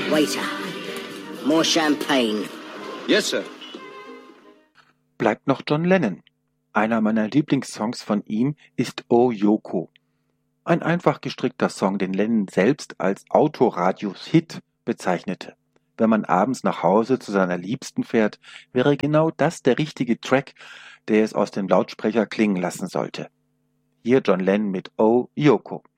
Waiter, more champagne. Yes, sir. Bleibt noch John Lennon. Einer meiner Lieblingssongs von ihm ist Oh Yoko. Ein einfach gestrickter Song, den Lennon selbst als Autoradios-Hit bezeichnete. Wenn man abends nach Hause zu seiner Liebsten fährt, wäre genau das der richtige Track, der es aus dem Lautsprecher klingen lassen sollte. Hier John Lennon mit Oh Yoko.